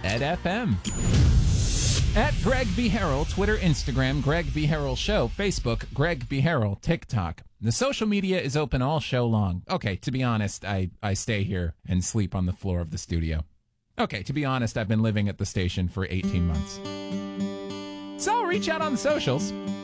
FM. At Greg B. Harrell, Twitter, Instagram, Greg B. Harrell Show, Facebook, Greg B. Harrell, TikTok. The social media is open all show long. Okay, to be honest, I stay here and sleep on the floor of the studio. Okay, to be honest, I've been living at the station for 18 months. So reach out on the socials.